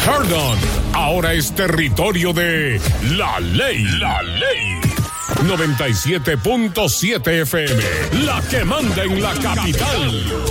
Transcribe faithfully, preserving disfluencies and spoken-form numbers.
Herndon ahora es territorio de La Ley. La Ley. noventa y siete punto siete F M, la que manda en la capital.